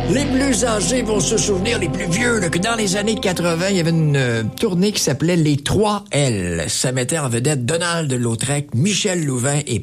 Les plus âgés vont se souvenir, les plus vieux, là, que dans les années 80, il y avait une tournée qui s'appelait Les 3 L. Ça mettait en vedette Donald Lautrec, Michel Louvain et